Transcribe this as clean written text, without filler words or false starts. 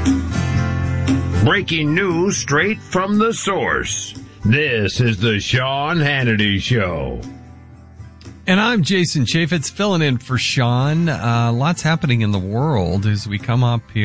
Breaking news straight from the source. This is the Sean Hannity Show. And I'm Jason Chaffetz, filling in for Sean. Lots happening in the world as we come up here.